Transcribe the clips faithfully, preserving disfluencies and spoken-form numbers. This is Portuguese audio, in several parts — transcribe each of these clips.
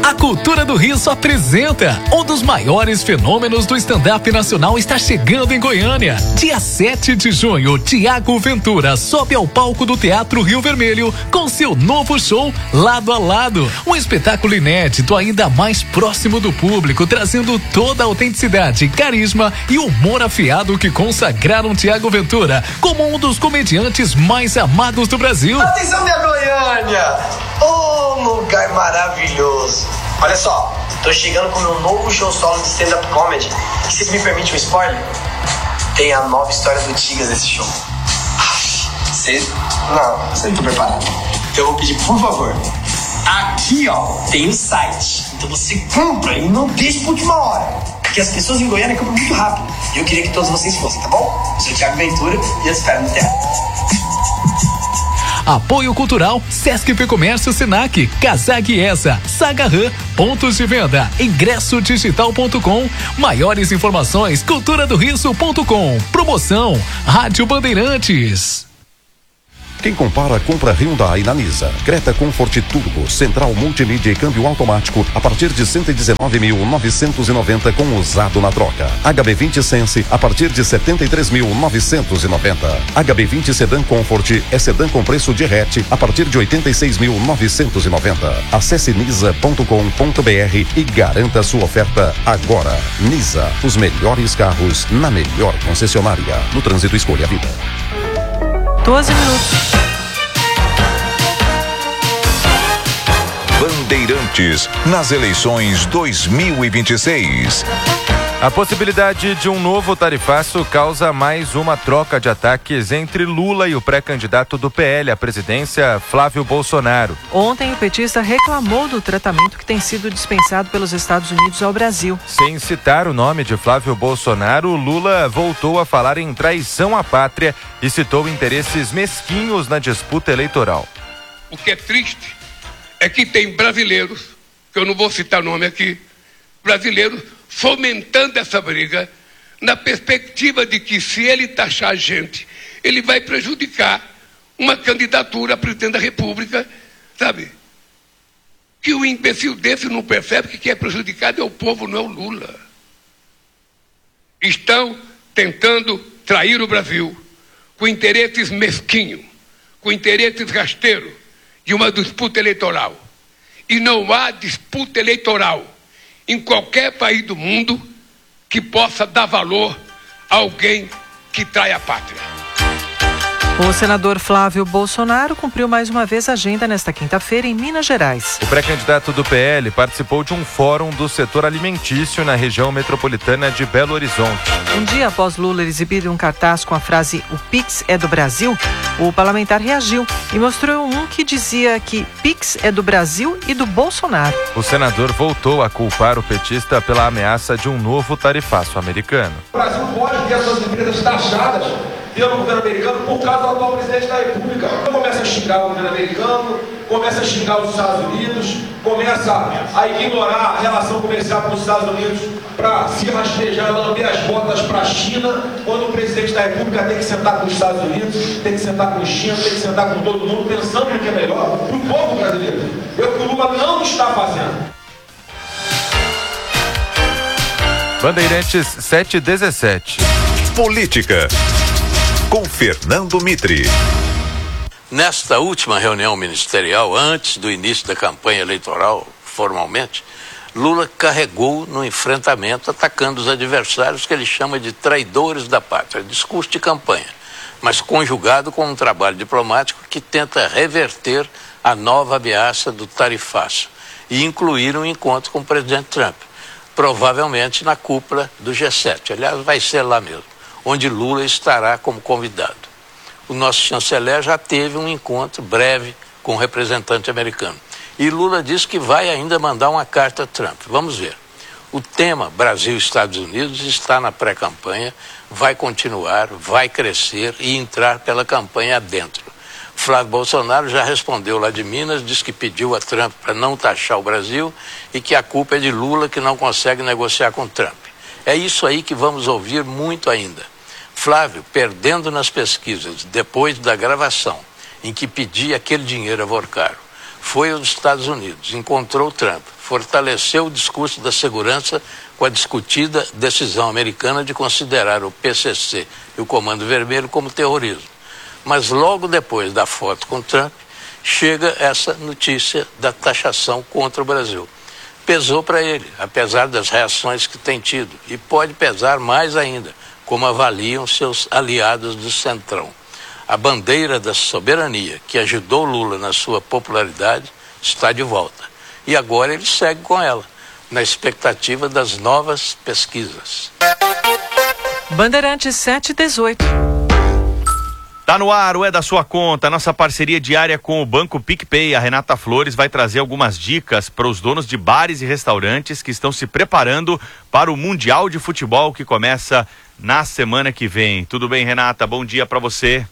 A Cultura do Riso apresenta um dos maiores fenômenos do stand-up nacional está chegando em Goiânia. Dia sete de junho, Tiago Ventura sobe ao palco do Teatro Rio Vermelho com seu novo show Lado a Lado. Um espetáculo inédito ainda mais próximo do público, trazendo toda a autenticidade, carisma e humor afiado que consagraram Tiago Ventura como um dos comediantes mais amados do Brasil. Atenção, minha Goiânia! Oh, lugar maravilhoso! Olha só, tô chegando com meu novo show solo de stand-up comedy. E vocês me permitem um spoiler? Tem a nova história do Tigas nesse show. Vocês... Não, vocês não estão preparados. Então eu vou pedir, por favor, aqui ó, tem um site. Então você compra e não deixa pra última hora. Porque as pessoas em Goiânia compram muito rápido. E eu queria que todos vocês fossem, tá bom? Eu sou o Tiago Ventura e eu espero no teatro. Apoio Cultural, Sesc Fecomércio, Senac, Casag Essa, Saga Ram, pontos de venda, ingresso digital ponto com, maiores informações, cultura do riso ponto com, promoção, Rádio Bandeirantes. Quem compara, compra Hyundai na Nisa. Creta Comfort Turbo, central multimídia e câmbio automático a partir de cento e dezenove mil novecentos e noventa com usado na troca. H B vinte Sense a partir de setenta e três mil novecentos e noventa. H B vinte Sedan Comfort é sedã com preço de hatch a partir de oitenta e seis mil novecentos e noventa. Acesse nisa ponto com ponto br e garanta sua oferta agora. Nisa, os melhores carros na melhor concessionária. No trânsito, escolha a vida. doze minutos. Bandeirantes nas eleições dois mil e vinte e seis. A possibilidade de um novo tarifaço causa mais uma troca de ataques entre Lula e o pré-candidato do P L à presidência, Flávio Bolsonaro. Ontem, o petista reclamou do tratamento que tem sido dispensado pelos Estados Unidos ao Brasil. Sem citar o nome de Flávio Bolsonaro, Lula voltou a falar em traição à pátria e citou interesses mesquinhos na disputa eleitoral. O que é triste é que tem brasileiros, que eu não vou citar nome aqui, brasileiros fomentando essa briga, na perspectiva de que, se ele taxar a gente, ele vai prejudicar uma candidatura a presidente da República, sabe? Que o imbecil desse não percebe que quem é prejudicado é o povo, não é o Lula. Estão tentando trair o Brasil com interesses mesquinhos, com interesses rasteiros de uma disputa eleitoral. E não há disputa eleitoral em qualquer país do mundo que possa dar valor a alguém que trai a pátria. O senador Flávio Bolsonaro cumpriu mais uma vez a agenda nesta quinta-feira em Minas Gerais. O pré-candidato do P L participou de um fórum do setor alimentício na região metropolitana de Belo Horizonte. Um dia após Lula exibir um cartaz com a frase "O Pix é do Brasil", o parlamentar reagiu e mostrou um que dizia que Pix é do Brasil e do Bolsonaro. O senador voltou a culpar o petista pela ameaça de um novo tarifaço americano. O Brasil pode ter as suas empresas taxadas pelo governo americano por causa do atual presidente da República. Começa a xingar o governo americano, começa a xingar os Estados Unidos, começa a ignorar a relação comercial com os Estados Unidos para se rastejar, lamber as botas para a China, quando o presidente da República tem que sentar com os Estados Unidos, tem que sentar com a China, tem que sentar com todo mundo, pensando no que é melhor para o povo brasileiro. É o que o Lula não está fazendo. Bandeirantes sete e dezessete. Política, com Fernando Mitre. Nesta última reunião ministerial, antes do início da campanha eleitoral, formalmente, Lula carregou no enfrentamento, atacando os adversários que ele chama de traidores da pátria. Discurso de campanha, mas conjugado com um trabalho diplomático que tenta reverter a nova ameaça do tarifaço e incluir um encontro com o presidente Trump, provavelmente na cúpula do G sete. Aliás, vai ser lá mesmo, onde Lula estará como convidado. O nosso chanceler já teve um encontro breve com o representante americano. E Lula disse que vai ainda mandar uma carta a Trump. Vamos ver. O tema Brasil e Estados Unidos está na pré-campanha, vai continuar, vai crescer e entrar pela campanha adentro. Flávio Bolsonaro já respondeu lá de Minas, disse que pediu a Trump para não taxar o Brasil e que a culpa é de Lula, que não consegue negociar com Trump. É isso aí que vamos ouvir muito ainda. Flávio, perdendo nas pesquisas depois da gravação, em que pedia aquele dinheiro a Vorcaro, foi aos Estados Unidos, encontrou Trump, fortaleceu o discurso da segurança com a discutida decisão americana de considerar o P C C e o Comando Vermelho como terrorismo. Mas logo depois da foto com Trump, chega essa notícia da taxação contra o Brasil. Pesou para ele, apesar das reações que tem tido, e pode pesar mais ainda, como avaliam seus aliados do Centrão. A bandeira da soberania, que ajudou Lula na sua popularidade, está de volta. E agora ele segue com ela, na expectativa das novas pesquisas. Bandeirantes sete e dezoito. Tá no ar, o É da Sua Conta, nossa parceria diária com o Banco PicPay. A Renata Flores vai trazer algumas dicas para os donos de bares e restaurantes que estão se preparando para o Mundial de Futebol que começa na semana que vem. Tudo bem, Renata? Bom dia para você.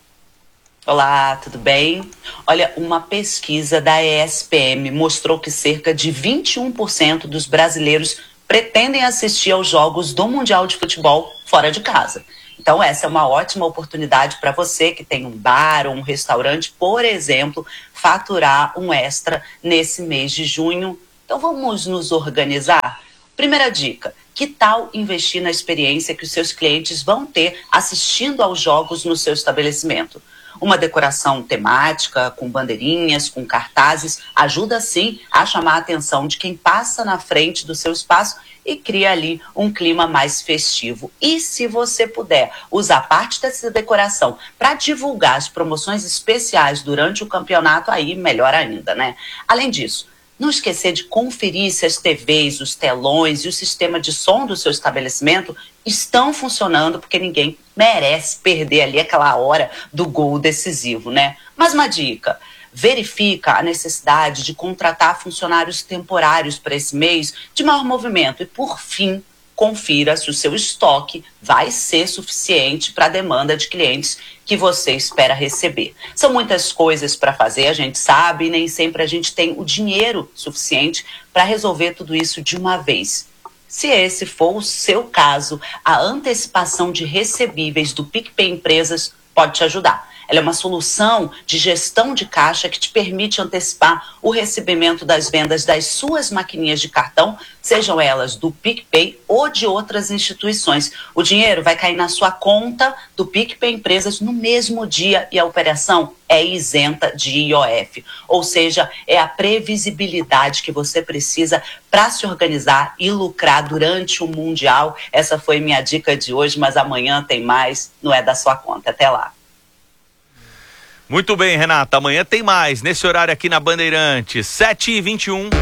Olá, tudo bem? Olha, uma pesquisa da E S P M mostrou que cerca de vinte e um por cento dos brasileiros pretendem assistir aos jogos do Mundial de Futebol fora de casa. Então essa é uma ótima oportunidade para você que tem um bar ou um restaurante, por exemplo, faturar um extra nesse mês de junho. Então vamos nos organizar? Primeira dica, que tal investir na experiência que os seus clientes vão ter assistindo aos jogos no seu estabelecimento? Uma decoração temática, com bandeirinhas, com cartazes, ajuda sim a chamar a atenção de quem passa na frente do seu espaço e cria ali um clima mais festivo. E se você puder usar parte dessa decoração para divulgar as promoções especiais durante o campeonato, aí melhor ainda, né? Além disso, não esquecer de conferir se as T Vs, os telões e o sistema de som do seu estabelecimento estão funcionando, porque ninguém merece perder ali aquela hora do gol decisivo, né? Mas uma dica, verifica a necessidade de contratar funcionários temporários para esse mês de maior movimento e, por fim, confira se o seu estoque vai ser suficiente para a demanda de clientes que você espera receber. São muitas coisas para fazer, a gente sabe, e nem sempre a gente tem o dinheiro suficiente para resolver tudo isso de uma vez. Se esse for o seu caso, a antecipação de recebíveis do PicPay Empresas pode te ajudar. Ela é uma solução de gestão de caixa que te permite antecipar o recebimento das vendas das suas maquininhas de cartão, sejam elas do PicPay ou de outras instituições. O dinheiro vai cair na sua conta do PicPay Empresas no mesmo dia e a operação é isenta de I O F. Ou seja, é a previsibilidade que você precisa para se organizar e lucrar durante o Mundial. Essa foi minha dica de hoje, mas amanhã tem mais, não é da sua conta. Até lá. Muito bem, Renata. Amanhã tem mais nesse horário aqui na Bandeirantes, sete e vinte e um.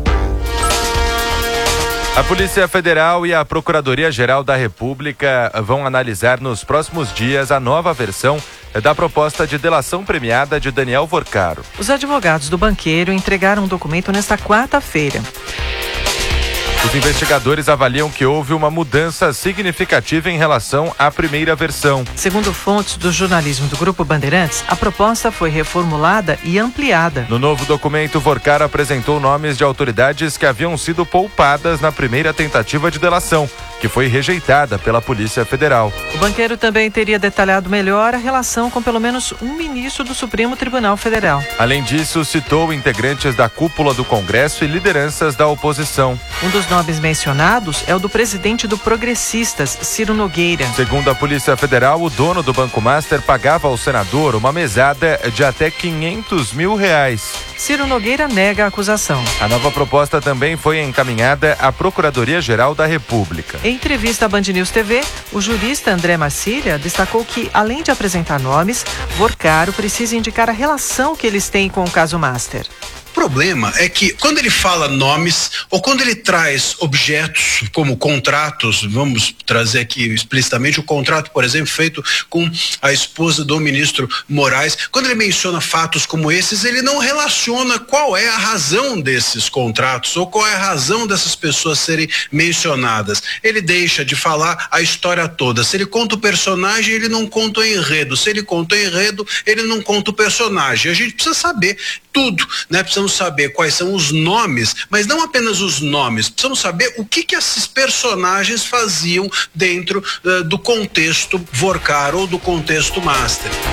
A Polícia Federal e a Procuradoria-Geral da República vão analisar nos próximos dias a nova versão da proposta de delação premiada de Daniel Vorcaro. Os advogados do banqueiro entregaram um documento nesta quarta-feira. Os investigadores avaliam que houve uma mudança significativa em relação à primeira versão. Segundo fontes do jornalismo do Grupo Bandeirantes, a proposta foi reformulada e ampliada. No novo documento, Vorcaro apresentou nomes de autoridades que haviam sido poupadas na primeira tentativa de delação, que foi rejeitada pela Polícia Federal. O banqueiro também teria detalhado melhor a relação com pelo menos um ministro do Supremo Tribunal Federal. Além disso, citou integrantes da cúpula do Congresso e lideranças da oposição. Um dos nomes mencionados é o do presidente do Progressistas, Ciro Nogueira. Segundo a Polícia Federal, o dono do Banco Master pagava ao senador uma mesada de até quinhentos mil reais. Ciro Nogueira nega a acusação. A nova proposta também foi encaminhada à Procuradoria-Geral da República. Em entrevista à Band News T V, o jurista André Marcília destacou que, além de apresentar nomes, Vorcaro precisa indicar a relação que eles têm com o caso Master. O problema é que quando ele fala nomes ou quando ele traz objetos como contratos, vamos trazer aqui explicitamente o contrato, por exemplo, feito com a esposa do ministro Moraes, quando ele menciona fatos como esses, ele não relaciona qual é a razão desses contratos ou qual é a razão dessas pessoas serem mencionadas. Ele deixa de falar a história toda. Se ele conta o personagem, ele não conta o enredo. Se ele conta o enredo, ele não conta o personagem. A gente precisa saber tudo, né? Precisamos saber quais são os nomes, mas não apenas os nomes, precisamos saber o que que esses personagens faziam dentro uh, do contexto Vorcaro ou do contexto Master.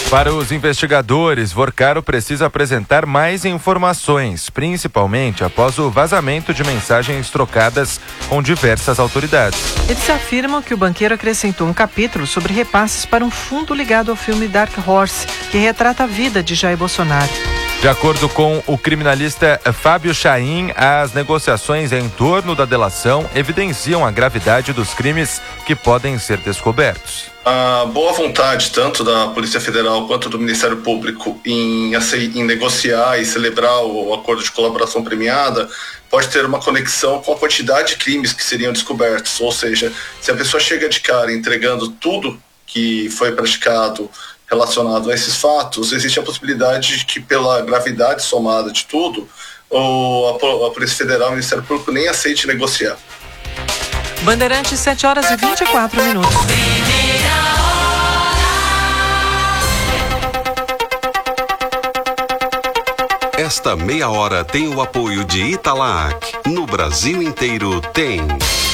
Para os investigadores, Vorcaro precisa apresentar mais informações, principalmente após o vazamento de mensagens trocadas com diversas autoridades. Eles afirmam que o banqueiro acrescentou um capítulo sobre repasses para um fundo ligado ao filme Dark Horse, que retrata a vida de Jair Bolsonaro. De acordo com o criminalista Fábio Chaim, as negociações em torno da delação evidenciam a gravidade dos crimes que podem ser descobertos. A boa vontade tanto da Polícia Federal quanto do Ministério Público em, em negociar e celebrar o acordo de colaboração premiada pode ter uma conexão com a quantidade de crimes que seriam descobertos. Ou seja, se a pessoa chega de cara entregando tudo que foi praticado relacionado a esses fatos, existe a possibilidade de que, pela gravidade somada de tudo, o, a, a Polícia Federal e o Ministério Público nem aceite negociar. Bandeirantes, sete horas e vinte e quatro minutos. Esta meia hora tem o apoio de Italac. No Brasil inteiro tem.